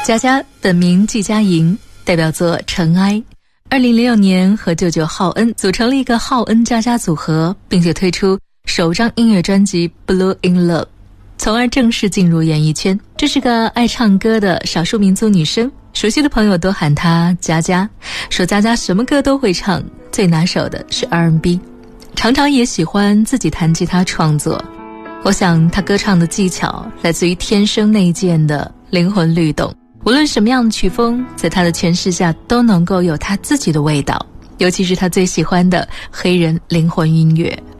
佳佳本名季佳莹，代表作《尘埃》。2006年和舅舅浩恩组成了一个浩恩佳佳组合，并且推出首张音乐专辑《Blue in Love》，从而正式进入演艺圈。这是个爱唱歌的少数民族女生，熟悉的朋友都喊她佳佳，说佳佳什么歌都会唱，最拿手的是 R&B， 常常也喜欢自己弹吉他创作。我想她歌唱的技巧来自于天生内建的灵魂律动，无论什么样的曲风，在她的诠释下都能够有她自己的味道，尤其是她最喜欢的黑人灵魂音乐。